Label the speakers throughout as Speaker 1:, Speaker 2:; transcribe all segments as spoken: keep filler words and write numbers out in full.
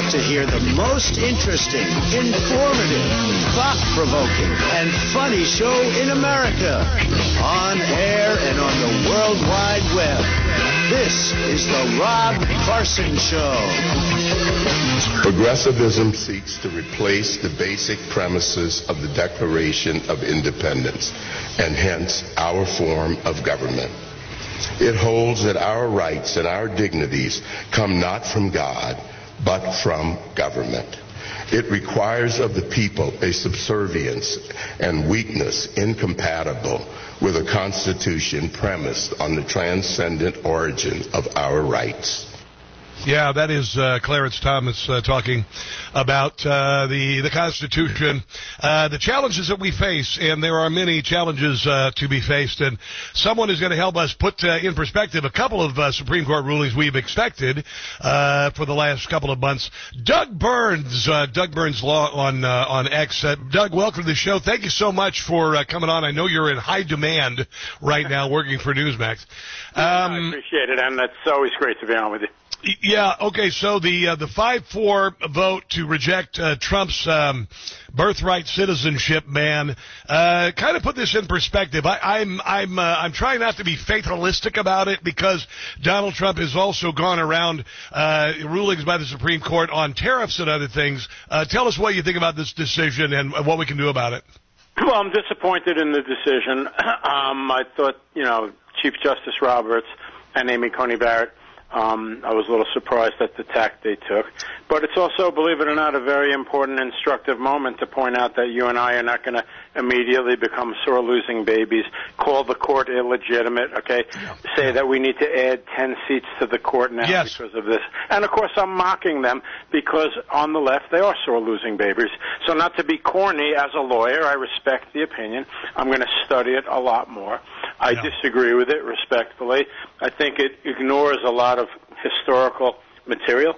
Speaker 1: to hear the most interesting, informative, thought-provoking, and funny show in America. On air and on the World Wide Web. This is the Rob Carson Show.
Speaker 2: Progressivism seeks to replace the basic premises of the Declaration of Independence, and hence our form of government. It holds that our rights and our dignities come not from God, but from government. It requires of the people a subservience and weakness incompatible with a constitution premised on the transcendent origin of our rights.
Speaker 3: Yeah, that is uh, Clarence Thomas uh, talking about uh, the the Constitution, uh, the challenges that we face, and there are many challenges uh, to be faced. And someone is going to help us put uh, in perspective a couple of uh, Supreme Court rulings we've expected uh, for the last couple of months. Doug Burns, uh, Doug Burns Law on uh, on X. Uh, Doug, welcome to the show. Thank you so much for uh, coming on. I know you're in high demand right now, working for Newsmax.
Speaker 4: Um, I appreciate it, and it's always great to be on with you.
Speaker 3: Yeah, okay, so the uh, the five four vote to reject uh, Trump's um, birthright citizenship ban, uh, kind of put this in perspective. I, I'm I'm uh, I'm trying not to be fatalistic about it because Donald Trump has also gone around uh, rulings by the Supreme Court on tariffs and other things. Uh, tell us what you think about this decision and what we can do about it.
Speaker 4: Well, I'm disappointed in the decision. Um, I thought, you know, Chief Justice Roberts and Amy Coney Barrett, Um, I was a little surprised at the tack they took. But it's also, believe it or not, a very important, instructive moment to point out that you and I are not going to immediately become sore losing babies, call the court illegitimate, okay, yeah. say that we need to add ten seats to the court now
Speaker 3: yes.
Speaker 4: because of this. And, of course, I'm mocking them because on the left they are sore losing babies. So not to be corny, as a lawyer, I respect the opinion. I'm going to study it a lot more. I yeah. disagree with it respectfully. I think it ignores a lot of historical material,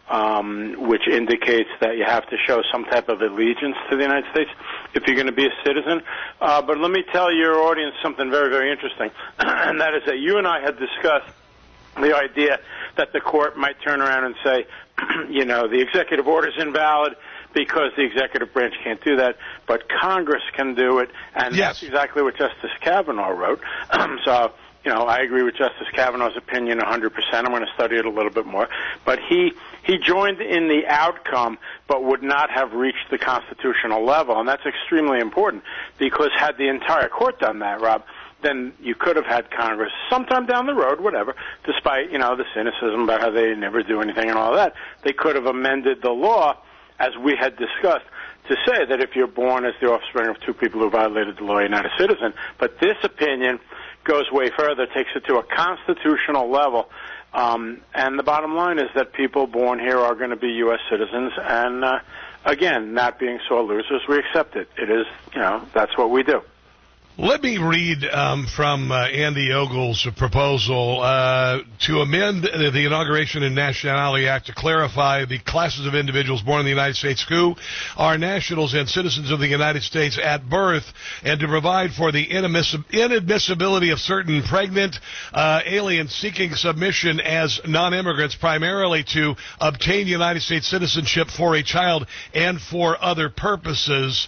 Speaker 4: um, which indicates that you have to show some type of allegiance to the United States if you're going to be a citizen. Uh, but let me tell your audience something very, very interesting, and that is that you and I had discussed the idea that the court might turn around and say, you know, the executive order is invalid because the executive branch can't do that, but Congress can do it, and
Speaker 3: yes.
Speaker 4: that's exactly what Justice Kavanaugh wrote. so, you know, I agree with Justice Kavanaugh's opinion one hundred percent. I'm going to study it a little bit more. But he he joined in the outcome, but would not have reached the constitutional level, and that's extremely important, because had the entire court done that, Rob, then you could have had Congress sometime down the road, whatever, despite, you know, the cynicism about how they never do anything and all that. They could have amended the law, as we had discussed, to say that if you're born as the offspring of two people who violated the law, you're not a citizen. But this opinion goes way further, takes it to a constitutional level. Um, and the bottom line is that people born here are going to be U S citizens. And, uh, again, not being sore losers, we accept it. It is, you know, that's what we do.
Speaker 3: Let me read um, from uh, Andy Ogle's proposal uh, to amend the Inauguration and Nationality Act to clarify the classes of individuals born in the United States who are nationals and citizens of the United States at birth, and to provide for the inadmiss- inadmissibility of certain pregnant uh, aliens seeking submission as non-immigrants, primarily to obtain United States citizenship for a child and for other purposes.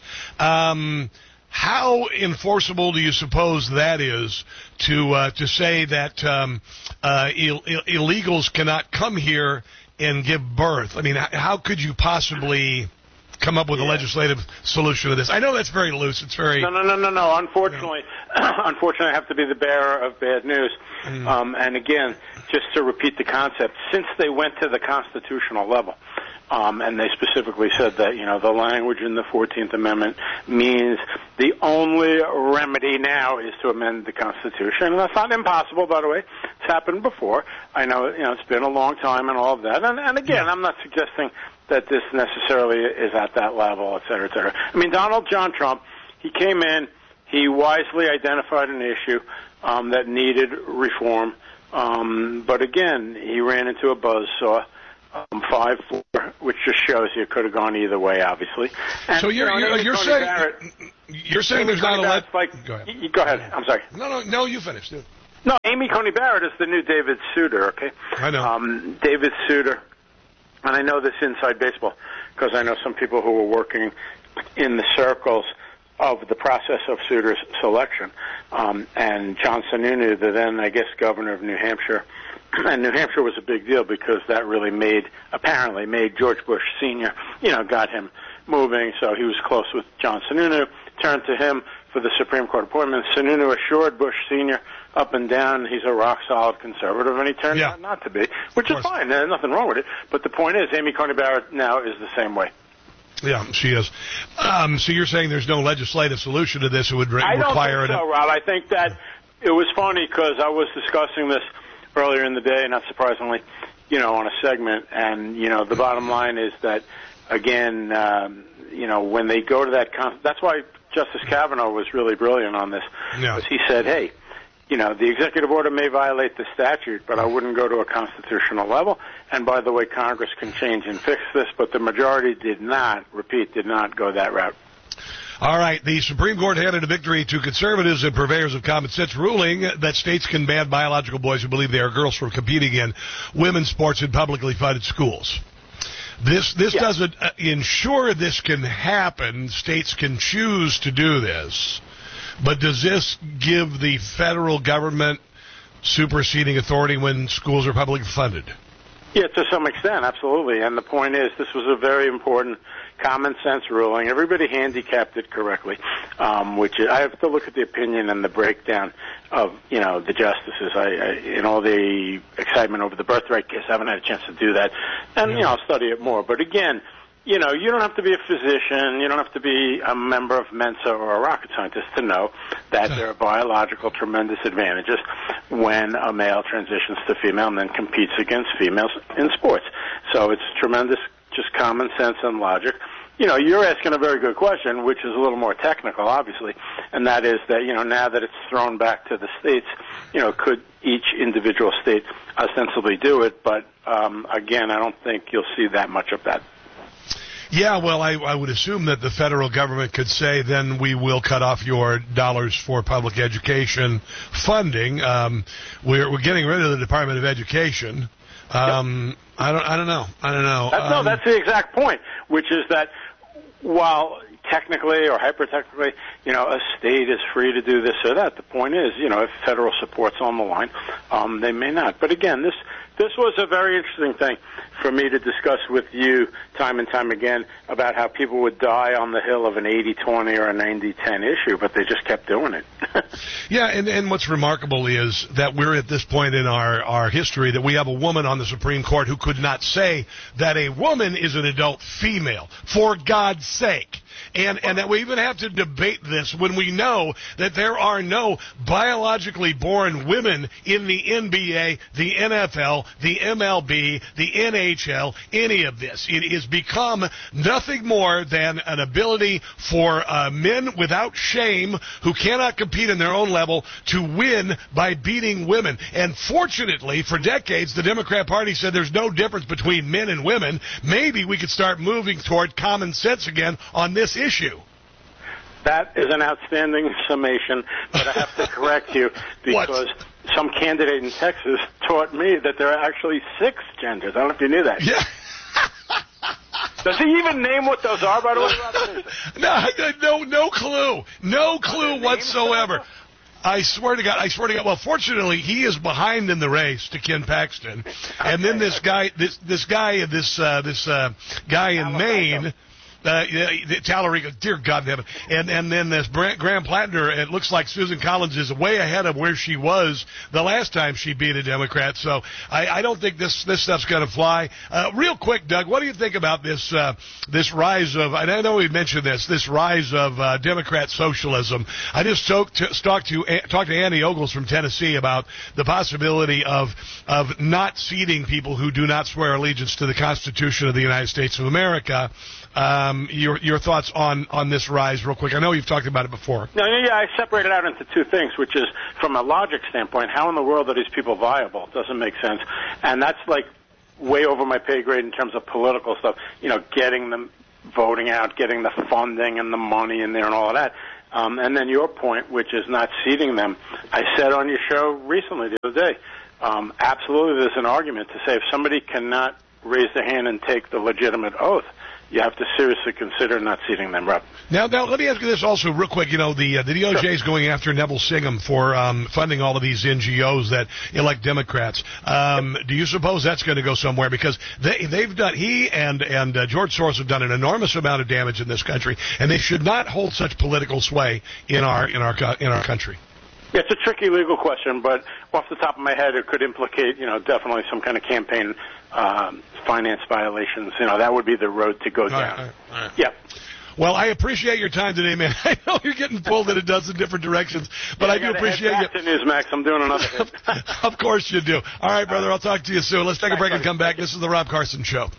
Speaker 3: Um How enforceable do you suppose that is to uh, to say that um, uh, Ill- Ill- illegals cannot come here and give birth? I mean, how could you possibly come up with yeah. a legislative solution to this? I know that's very loose. It's very
Speaker 4: no, no, no, no, no. Unfortunately, you know. unfortunately, I have to be the bearer of bad news. Mm. Um, and again, just to repeat the concept, since they went to the constitutional level. Um, and they specifically said that, you know, the language in the fourteenth Amendment means the only remedy now is to amend the Constitution. And that's not impossible, by the way. It's happened before. I know, you know, it's been a long time and all of that. And, and again, I'm not suggesting that this necessarily is at that level, et cetera, et cetera. I mean, Donald John Trump, he came in, he wisely identified an issue um, that needed reform. Um, but again, he ran into a buzzsaw. Um, five four, which just shows you it could have gone either way, obviously. And,
Speaker 3: so you're
Speaker 4: you know,
Speaker 3: you're, you're saying
Speaker 4: Barrett,
Speaker 3: you're saying there's not a lot.
Speaker 4: Like,
Speaker 3: go ahead.
Speaker 4: You, go ahead. I'm sorry.
Speaker 3: No, no, no. You finish, dude.
Speaker 4: No, Amy Coney Barrett is the new David Souter. Okay.
Speaker 3: I know.
Speaker 4: Um, David Souter and I know this inside baseball because I know some people who were working in the circles of the process of Souter's selection. Um, and John Sununu, the then, I guess, governor of New Hampshire, and New Hampshire was a big deal because that really made, apparently made George Bush Senior, you know, got him moving, so he was close with John Sununu, turned to him for the Supreme Court appointment. Sununu assured Bush Senior up and down he's a rock-solid conservative, and he turned
Speaker 3: yeah.
Speaker 4: out not to be, which is fine. There's nothing wrong with it. But the point is, Amy Coney Barrett now is the same way.
Speaker 3: Yeah, she is. Um, so you're saying there's no legislative solution to this? It would re-
Speaker 4: I don't
Speaker 3: require
Speaker 4: think so,
Speaker 3: an...
Speaker 4: Rob. I think that it was funny because I was discussing this earlier in the day, not surprisingly, you know, on a segment, and, you know, the bottom line is that, again, um, you know, when they go to that... Con- that's why Justice Kavanaugh was really brilliant on this,
Speaker 3: yeah.
Speaker 4: because he said, hey, you know, the executive order may violate the statute, but I wouldn't go to a constitutional level. And by the way, Congress can change and fix this, but the majority did not, repeat, did not go that route.
Speaker 3: All right, the Supreme Court handed a victory to conservatives and purveyors of common sense, ruling that states can ban biological boys who believe they are girls from competing in women's sports in publicly funded schools. This this yeah. doesn't uh, ensure this can happen. States can choose to do this. But does this give the federal government superseding authority when schools are publicly funded?
Speaker 4: Yeah, to some extent, absolutely. And the point is, this was a very important common sense ruling. Everybody handicapped it correctly, um, which I have to look at the opinion and the breakdown of, you know, the justices. I, I in all the excitement over the birthright case, I haven't had a chance to do that. And, yeah. you know, I'll study it more. But again, you know, you don't have to be a physician, you don't have to be a member of Mensa or a rocket scientist to know that there are biological tremendous advantages when a male transitions to female and then competes against females in sports. So it's tremendous, just common sense and logic. You know, you're asking a very good question, which is a little more technical, obviously, and that is that, you know, now that it's thrown back to the states, you know, could each individual state ostensibly do it? But, um, again, I don't think you'll see that much of that.
Speaker 3: Yeah, well, I, I would assume that the federal government could say, then we will cut off your dollars for public education funding. Um, we're, we're getting rid of the Department of Education. Um, yep. I don't, I don't know. I don't know.
Speaker 4: That's,
Speaker 3: um,
Speaker 4: no, that's the exact point, which is that while technically or hyper-technically, you know, a state is free to do this or that, the point is, you know, if federal support's on the line, um, they may not. But again, this this was a very interesting thing for me to discuss with you time and time again about how people would die on the hill of an eighty twenty or a ninety ten issue, but they just kept doing it.
Speaker 3: Yeah, and, and what's remarkable is that we're at this point in our, our history that we have a woman on the Supreme Court who could not say that a woman is an adult female, for God's sake. And, and that we even have to debate this when we know that there are no biologically born women in the N B A, the N F L, the M L B, the N H L, any of this. It has become nothing more than an ability for uh, men without shame who cannot compete in their own level to win by beating women. And fortunately, for decades, the Democrat Party said there's no difference between men and women. Maybe we could start moving toward common sense again on this issue.
Speaker 4: That is an outstanding summation, but I have to correct you because some candidate in Texas taught me that there are actually six genders. I don't know if you knew that.
Speaker 3: Yeah.
Speaker 4: Does he even name what those are, by the way?
Speaker 3: no, no, no clue. No clue whatsoever. I swear to God, I swear to God. Well, fortunately, he is behind in the race to Ken Paxton, and then this guy, this this guy, this uh, this uh, guy in Maine. Uh, Tallarico, dear God in heaven. And, and then this Graham Plattner, it looks like Susan Collins is way ahead of where she was the last time she beat a Democrat. So I, I don't think this, this stuff's going to fly. Uh, real quick, Doug, what do you think about this, uh, this rise of, and I know we mentioned this, this rise of, uh, Democrat socialism. I just talked to, talked to, talked to Andy Ogles from Tennessee about the possibility of, of not seating people who do not swear allegiance to the Constitution of the United States of America. Um, your your thoughts on, on this rise real quick. I know you've talked about it before.
Speaker 4: No, yeah, I separate it out into two things, which is from a logic standpoint, how in the world are these people viable? It doesn't make sense. And that's like way over my pay grade in terms of political stuff, you know, getting them voting out, getting the funding and the money in there and all of that. Um, and then your point, which is not seating them. I said on your show recently the other day, um, absolutely there's an argument to say if somebody cannot raise their hand and take the legitimate oath, you have to seriously consider not seating them up.
Speaker 3: Now, now, let me ask you this also real quick. You know, the uh, the D O J is going after Neville Singham for um, funding all of these N G Os that elect Democrats. Um, do you suppose that's going to go somewhere? Because they, they've done, he and and uh, George Soros have done an enormous amount of damage in this country, and they should not hold such political sway in our in our in our country.
Speaker 4: Yeah, it's a tricky legal question, but off the top of my head, it could implicate, you know, definitely some kind of campaign um, finance violations. You know, that would be the road to go
Speaker 3: all
Speaker 4: down.
Speaker 3: Right, all right, all right.
Speaker 4: Yeah.
Speaker 3: Well, I appreciate your time today, man. I know you're getting pulled in a dozen different directions, but
Speaker 4: yeah,
Speaker 3: I,
Speaker 4: I
Speaker 3: do appreciate
Speaker 4: head back
Speaker 3: you.
Speaker 4: To Newsmax. I'm doing another hit.
Speaker 3: Of course you do. All right, brother. I'll talk to you soon. Let's take a break and come back. This is the Rob Carson Show.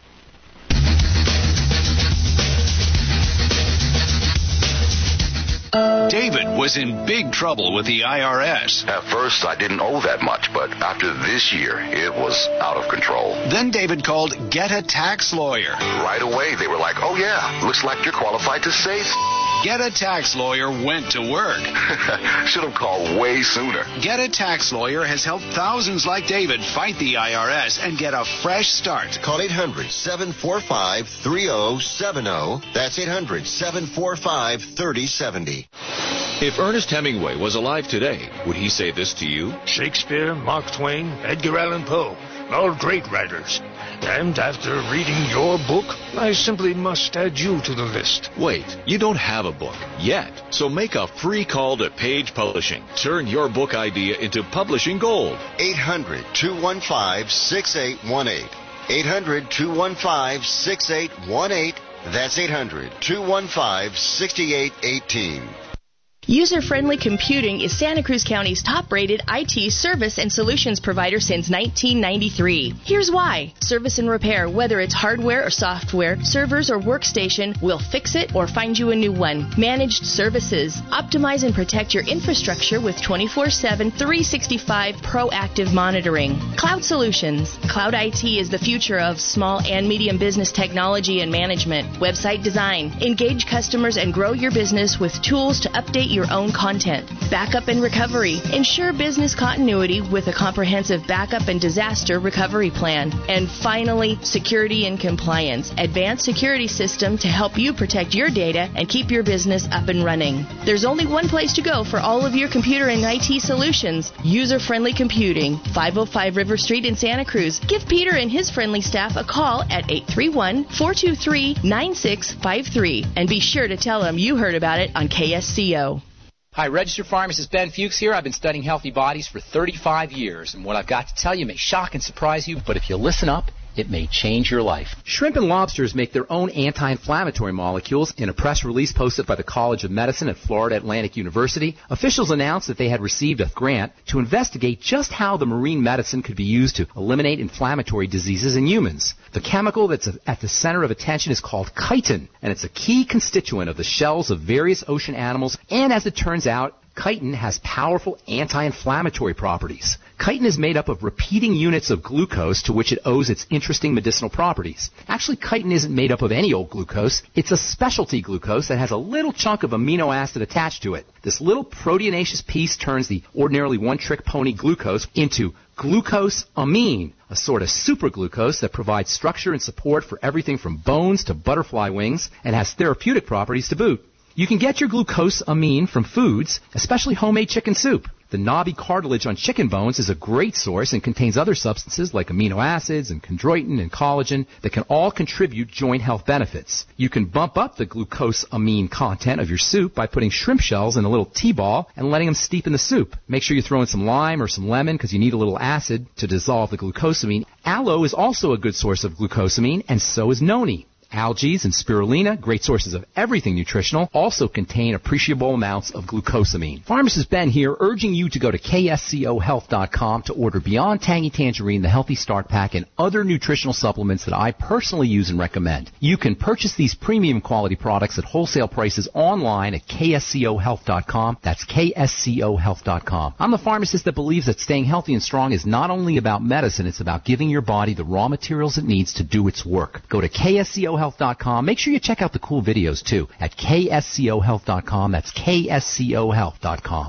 Speaker 5: David was in big trouble with the I R S.
Speaker 6: At first, I didn't owe that much, but after this year, it was out of control.
Speaker 5: Then David called Get a Tax Lawyer.
Speaker 6: Right away, they were like, oh yeah, looks like you're qualified to save.
Speaker 5: Get a Tax Lawyer went to work.
Speaker 6: Should have called way sooner.
Speaker 5: Get a Tax Lawyer has helped thousands like David fight the I R S and get a fresh start.
Speaker 7: Call eight hundred, seven four five, three oh seven oh. That's eight hundred, seven four five, three oh seven oh.
Speaker 8: If Ernest Hemingway was alive today, would he say this to you?
Speaker 9: Shakespeare, Mark Twain, Edgar Allan Poe, all great writers. And after reading your book, I simply must add you to the list.
Speaker 8: Wait, you don't have a book yet. So make a free call to Page Publishing. Turn your book idea into publishing gold.
Speaker 7: eight hundred, two one five, six eight one eight. eight hundred, two one five, six eight one eight. That's eight hundred, two one five, six eight one eight.
Speaker 10: User-Friendly Computing is Santa Cruz County's top-rated I T service and solutions provider since nineteen ninety-three. Here's why. Service and repair, whether it's hardware or software, servers or workstation, we'll fix it or find you a new one. Managed services. Optimize and protect your infrastructure with twenty-four seven, three sixty-five proactive monitoring. Cloud Solutions. Cloud I T is the future of small and medium business technology and management. Website design. Engage customers and grow your business with tools to update your own content. Backup and recovery. Ensure business continuity with a comprehensive backup and disaster recovery plan. And finally, security and compliance. Advanced security system to help you protect your data and keep your business up and running. There's only one place to go for all of your computer and I T solutions. User-Friendly Computing, five oh five River Street in Santa Cruz. Give Peter and his friendly staff a call at eight three one, four two three, nine six five three. And be sure to tell them you heard about it on K S C O.
Speaker 11: Hi, registered pharmacist Ben Fuchs here. I've been studying healthy bodies for thirty-five years, and what I've got to tell you may shock and surprise you, but if you listen up, it may change your life. Shrimp and lobsters make their own anti-inflammatory molecules. In a press release posted by the College of Medicine at Florida Atlantic University, officials announced that they had received a grant to investigate just how the marine medicine could be used to eliminate inflammatory diseases in humans. The chemical that's at the center of attention is called chitin, and it's a key constituent of the shells of various ocean animals, and as it turns out, chitin has powerful anti-inflammatory properties. Chitin is made up of repeating units of glucose to which it owes its interesting medicinal properties. Actually, chitin isn't made up of any old glucose. It's a specialty glucose that has a little chunk of amino acid attached to it. This little proteinaceous piece turns the ordinarily one-trick pony glucose into glucosamine, a sort of superglucose that provides structure and support for everything from bones to butterfly wings and has therapeutic properties to boot. You can get your glucosamine from foods, especially homemade chicken soup. The knobby cartilage on chicken bones is a great source and contains other substances like amino acids and chondroitin and collagen that can all contribute joint health benefits. You can bump up the glucosamine content of your soup by putting shrimp shells in a little tea-ball and letting them steep in the soup. Make sure you throw in some lime or some lemon because you need a little acid to dissolve the glucosamine. Aloe is also a good source of glucosamine, and so is noni. Algae and spirulina, great sources of everything nutritional, also contain appreciable amounts of glucosamine. Pharmacist Ben here, urging you to go to K S C O health dot com to order Beyond Tangy Tangerine, the Healthy Start Pack, and other nutritional supplements that I personally use and recommend. You can purchase these premium quality products at wholesale prices online at K S C O health dot com. That's K S C O health dot com. I'm the pharmacist that believes that staying healthy and strong is not only about medicine, it's about giving your body the raw materials it needs to do its work. Go to K S C O health dot com. Make sure you check out the cool videos too at K S C O health dot com. That's K S C O health dot com.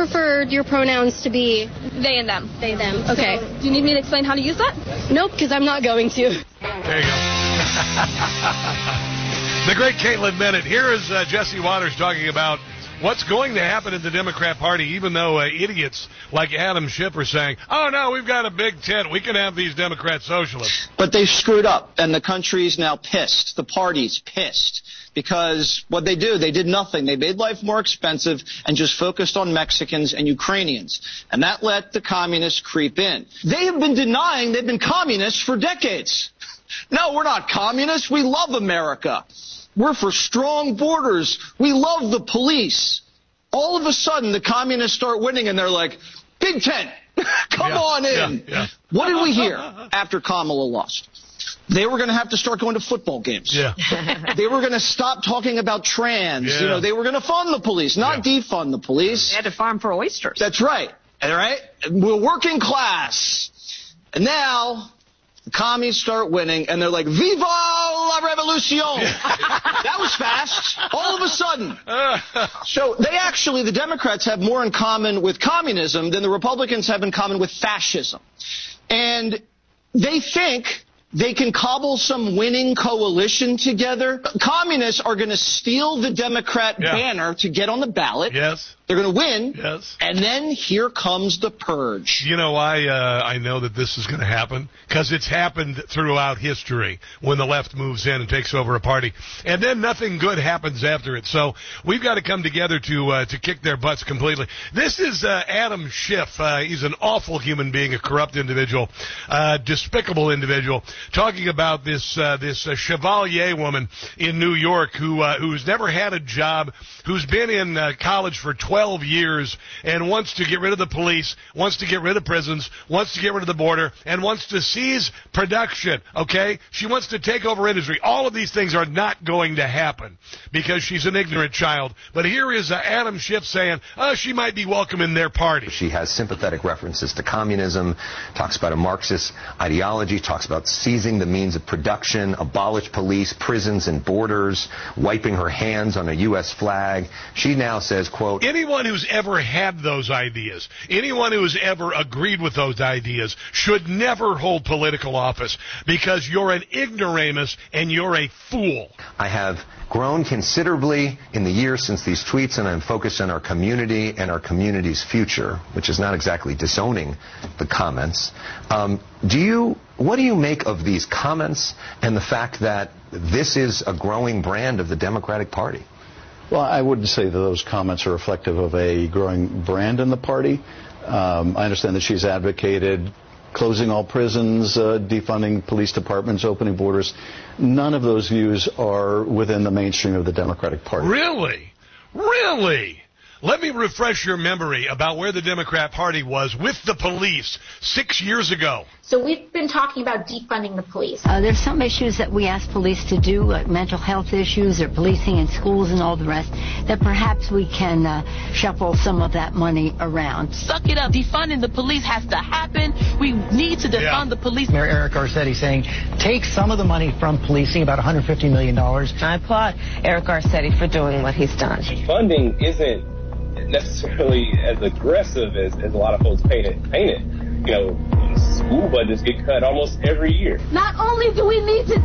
Speaker 12: prefer your pronouns to be?
Speaker 13: They and them.
Speaker 12: They, them. Okay.
Speaker 13: So, do you need me to explain how to use that?
Speaker 12: Nope, because I'm not going to.
Speaker 3: There you go. The great Caitlin Bennett. Here is uh, Jesse Waters talking about what's going to happen in the Democrat Party, even though uh, idiots like Adam Schiff are saying, oh, no, we've got a big tent. We can have these Democrat socialists.
Speaker 14: But they screwed up, and the country's now pissed. The party's pissed. Because what they do, they did nothing. They made life more expensive and just focused on Mexicans and Ukrainians. And that let the communists creep in. They have been denying they've been communists for decades. No, we're not communists. We love America. We're for strong borders. We love the police. All of a sudden, the communists start winning, and they're like, Big Tent, come
Speaker 3: yeah,
Speaker 14: on in.
Speaker 3: Yeah, yeah.
Speaker 14: What did we hear after Kamala lost? They were going to have to start going to football games.
Speaker 3: Yeah.
Speaker 14: They were going to stop talking about trans.
Speaker 3: Yeah.
Speaker 14: You know, they were going to fund the police, not yeah. defund the police.
Speaker 15: They had to farm for oysters.
Speaker 14: That's right. All right. We're working class. And now the commies start winning, and they're like, Viva la Revolucion! That was fast. All of a sudden. So they actually, the Democrats have more in common with communism than the Republicans have in common with fascism. And they think they can cobble some winning coalition together. Communists are going to steal the Democrat yeah. banner to get on the ballot.
Speaker 3: Yes.
Speaker 14: They're going to win.
Speaker 3: Yes.
Speaker 14: And then here comes the purge.
Speaker 3: You know why uh, I know that this is going to happen? Because it's happened throughout history when the left moves in and takes over a party. And then nothing good happens after it. So we've got to come together to uh, to kick their butts completely. This is uh, Adam Schiff. Uh, he's an awful human being, a corrupt individual, uh, despicable individual, talking about this uh, this uh, Chevalier woman in New York who uh, who's never had a job, who's been in uh, college for twelve years and wants to get rid of the police, wants to get rid of prisons, wants to get rid of the border, and wants to seize production, okay? She wants to take over industry. All of these things are not going to happen because she's an ignorant child. But here is uh, Adam Schiff saying, oh, she might be welcome in their party.
Speaker 16: She has sympathetic references to communism, talks about a Marxist ideology, talks about seizing the means of production, abolish police, prisons, and borders, wiping her hands on a U S flag. She now says, quote,
Speaker 3: anyone who's ever had those ideas, anyone who's ever agreed with those ideas should never hold political office because you're an ignoramus and you're a fool.
Speaker 16: I have grown considerably in the years since these tweets, and I'm focused on our community and our community's future, which is not exactly disowning the comments. Um, do you, what do you make of these comments and the fact that this is a growing brand of the Democratic Party?
Speaker 17: Well, I wouldn't say that those comments are reflective of a growing brand in the party. Um, I understand that she's advocated closing all prisons, uh, defunding police departments, opening borders. None of those views are within the mainstream of the Democratic Party.
Speaker 3: Really? Really? Let me refresh your memory about where the Democrat Party was with the police six years ago.
Speaker 18: So we've been talking about defunding the police.
Speaker 19: Uh, there's some issues that we ask police to do, like mental health issues or policing in schools and all the rest, that perhaps we can uh, shuffle some of that money around.
Speaker 20: Suck it up. Defunding the police has to happen. We need to defund yeah. the police.
Speaker 21: Mayor Eric Garcetti saying, take some of the money from policing, about one hundred fifty million dollars.
Speaker 22: I applaud Eric Garcetti for doing what he's done.
Speaker 23: Funding isn't necessarily as aggressive as, as a lot of folks paint it. Paint it. You know, school budgets get cut almost every year.
Speaker 18: Not only do we need to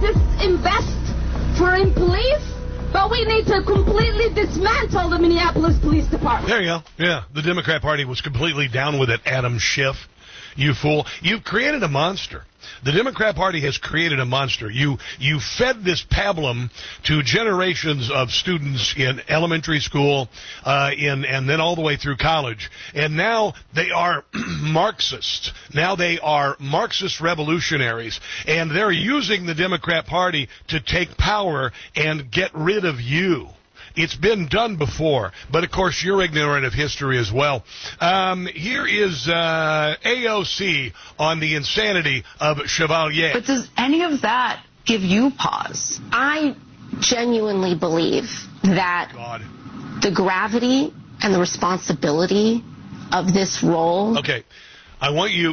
Speaker 18: disinvest for in police, but we need to completely dismantle the Minneapolis Police Department.
Speaker 3: There you go. Yeah, the Democrat Party was completely down with it, Adam Schiff. You fool. You've created a monster. The Democrat Party has created a monster. You you fed this pablum to generations of students in elementary school, uh, in and then all the way through college. And now they are Marxists. Now they are Marxist revolutionaries. And they're using the Democrat Party to take power and get rid of you. It's been done before, but of course you're ignorant of history as well. Um, here is uh, A O C on the insanity of Chevalier.
Speaker 24: But does any of that give you pause?
Speaker 18: I genuinely believe that
Speaker 3: God.
Speaker 18: the gravity and the responsibility of this role...
Speaker 3: Okay, I want you...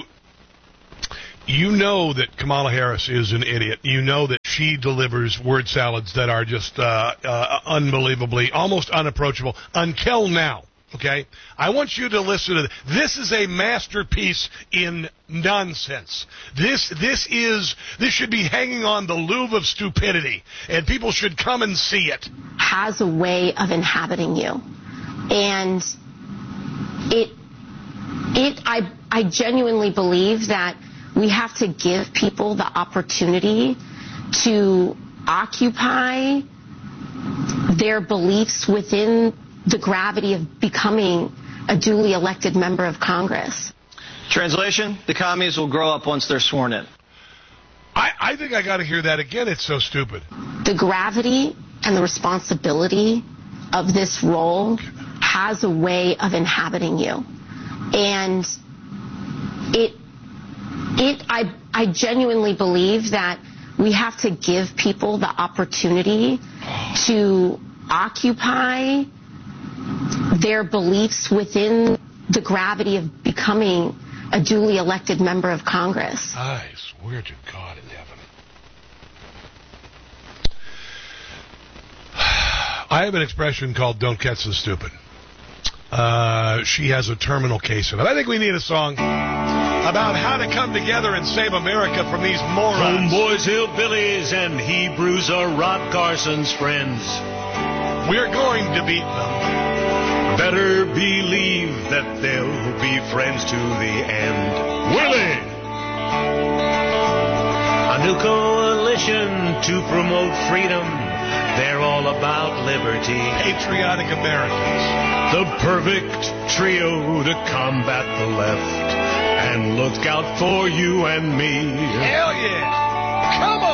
Speaker 3: You know that Kamala Harris is an idiot. You know that she delivers word salads that are just uh, uh, unbelievably, almost unapproachable until now. Okay? I want you to listen to this. This is a masterpiece in nonsense. This this is this should be hanging on the Louvre of stupidity, and people should come and see it.
Speaker 1: Has a way of inhabiting you. And it it I I genuinely believe that we have to give people the opportunity to occupy their beliefs within the gravity of becoming a duly elected member of Congress.
Speaker 14: Translation, the commies will grow up once they're sworn in.
Speaker 3: I, I think I got to hear that again. It's so stupid.
Speaker 1: The gravity and the responsibility of this role has a way of inhabiting you. And it, it, I, I genuinely believe that we have to give people the opportunity to occupy their beliefs within the gravity of becoming a duly elected member of Congress.
Speaker 3: I swear to God in heaven. I have an expression called "Don't catch the stupid." Uh, she has a terminal case of it. I think we need a song about how to come together and save America from these morons.
Speaker 2: Homeboys, hillbillies, and Hebrews are Rod Carson's friends.
Speaker 3: We're going to beat them.
Speaker 2: Better believe that they'll be friends to the end. Willie! A new coalition to promote freedom. They're all about liberty.
Speaker 3: Patriotic Americans.
Speaker 2: The perfect trio to combat the left and look out for you and me.
Speaker 3: Hell yeah! Come on!